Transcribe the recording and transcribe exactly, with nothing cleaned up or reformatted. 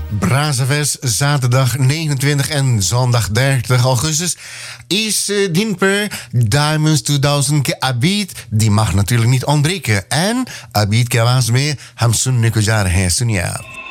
Brazzavers, zaterdag negenentwintig en zondag dertig augustus is uh, Dinper Diamonds tweeduizend ke Abid. Die mag natuurlijk niet ontbreken. En Abid ke आवाज में हम सुनने को जा रहे हैं, सुनिए आप.